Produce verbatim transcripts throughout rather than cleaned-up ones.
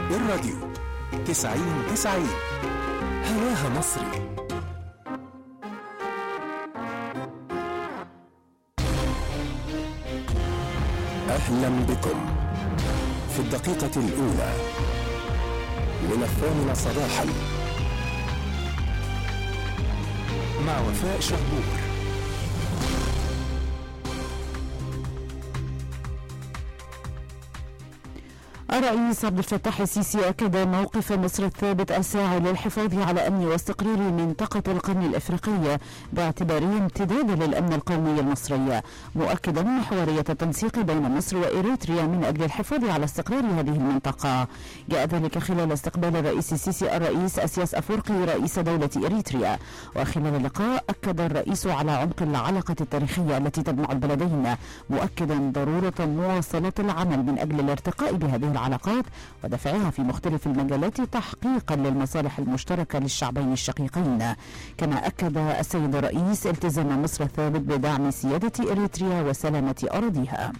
الراديو تسعين تسعين هواها مصري. أهلا بكم في الدقيقة الأولى من الثامنة صباحا مع وفاء شهبور. الرئيس عبد الفتاح السيسي أكد موقف مصر الثابت الساعي للحفاظ على أمن واستقرار منطقة القرن الإفريقية باعتباره امتداد للأمن القومي المصري، مؤكدا محورية التنسيق بين مصر وإريتريا من أجل الحفاظ على استقرار هذه المنطقة. جاء ذلك خلال استقبال الرئيس السيسي الرئيس أسياس أفورقي رئيس دولة إريتريا، وخلال اللقاء أكد الرئيس على عمق العلاقة التاريخية التي تجمع البلدين، مؤكدا ضرورة مواصلة العمل من أجل الارتقاء بهذه العلاقات ودفعها في مختلف المجالات تحقيقا للمصالح المشتركة للشعبين الشقيقين. كما أكد السيد الرئيس التزام مصر الثابت بدعم سيادة إريتريا وسلامة أراضيها.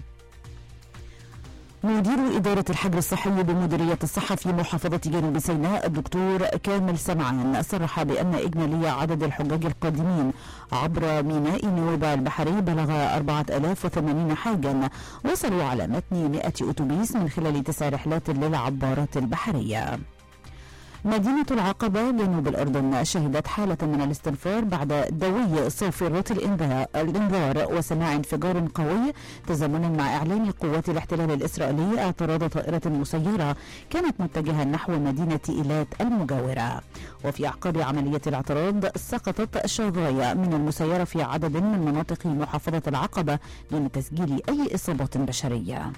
مدير إدارة الحجر الصحي بمديرية الصحة في محافظة جنوب سيناء الدكتور كامل سمعان صرح بأن إجمالي عدد الحجاج القادمين عبر ميناء نويبع البحري بلغ أربعة آلاف وثمانين حاجا، وصلوا على متن مئة أتوبيس من خلال تسع رحلات للعبارات البحرية. مدينة العقبة جنوب الأردن شهدت حالة من الاستنفار بعد دوي صافرات الإنذار وسماع انفجار قوي تزامنا مع إعلان قوات الاحتلال الإسرائيلي اعتراض طائرة مسيرة كانت متجهة نحو مدينة إيلات المجاورة. وفي أعقاب عملية الاعتراض سقطت شظايا من المسيرة في عدد من مناطق محافظة العقبة دون تسجيل أي إصابات بشرية.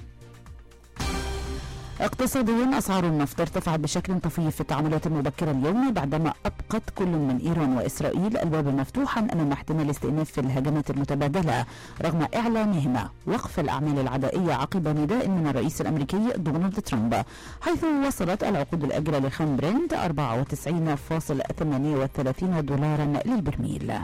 اقتصاديا أسعار النفط ارتفعت بشكل طفيف في التعاملات المبكرة اليوم بعدما أبقت كل من إيران وإسرائيل الباب مفتوحا أمام احتمال استئناف في الهجمات المتبادلة رغم إعلانهما وقف الأعمال العدائية عقب نداء من الرئيس الأمريكي دونالد ترامب، حيث وصلت العقود الآجلة لخام برنت أربعة وتسعين فاصلة ثمانية وثلاثين دولارا للبرميل.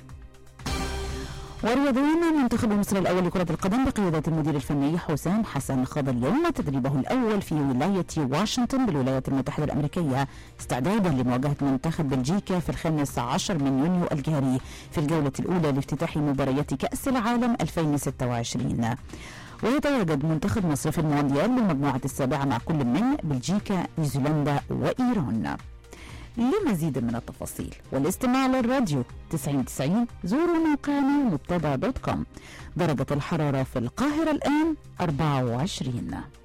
ورياضيا منتخب مصر الأول لكرة القدم بقيادة المدير الفني حسام حسن خاض اليوم تدريبه الأول في ولاية واشنطن بالولايات المتحدة الأمريكية استعدادا لمواجهة منتخب بلجيكا في الخامس عشر من يونيو الجاري في الجولة الأولى لافتتاح مباريات كأس العالم ألفين وستة وعشرين. ويتواجد منتخب مصر في المونديال بالمجموعة السابعة مع كل من بلجيكا نيوزيلندا وإيران. لمزيد من التفاصيل والاستماع للراديو تسعين تسعين زوروا موقعنا مبتدأ دوت كوم. درجة الحرارة في القاهرة الآن أربعة وعشرين.